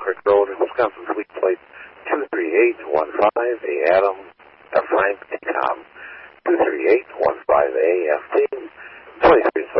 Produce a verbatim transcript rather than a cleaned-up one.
Creek Road in Wisconsin, Suite Plate two three eight one five, A. Adam, F. Frank, Tom, two three eight one five A F T, twenty-three